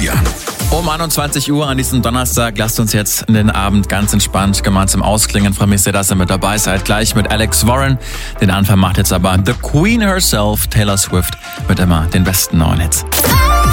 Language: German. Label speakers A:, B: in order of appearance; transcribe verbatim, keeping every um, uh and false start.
A: Florian.
B: Um einundzwanzig Uhr an diesem Donnerstag lasst uns jetzt in den Abend ganz entspannt gemeinsam ausklingen. Freue mich sehr, dass ihr mit dabei seid. Gleich mit Alex Warren. Den Anfang macht jetzt aber The Queen herself, Taylor Swift, mit immer den besten neuen Hits.